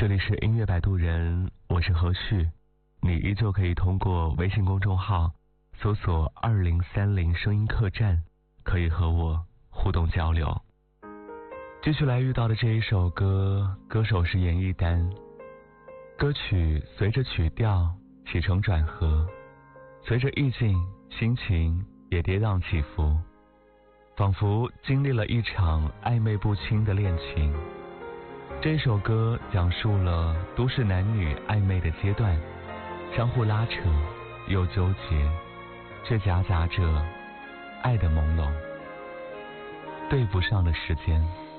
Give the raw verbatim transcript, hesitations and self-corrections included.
这里是音乐摆渡人，我是何旭，你依旧可以通过微信公众号搜索二零三零声音客栈，可以和我互动交流。继续来遇到的这一首歌，歌手是严艺丹，歌曲随着曲调起承转合，随着意境心情也跌宕起伏，仿佛经历了一场暧昧不清的恋情。这首歌讲述了都市男女暧昧的阶段，相互拉扯又纠结，却夹杂着爱的朦胧。对不上的时间。